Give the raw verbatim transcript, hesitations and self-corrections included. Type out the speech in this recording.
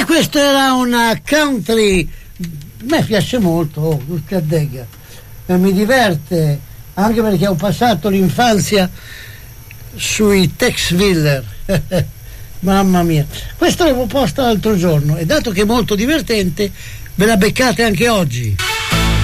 E questo era una country, a me piace molto, oh, Luccadegga, e mi diverte anche perché ho passato l'infanzia sui Tex Willer. Mamma mia, questo l'avevo posto l'altro giorno e dato che è molto divertente ve la beccate anche oggi.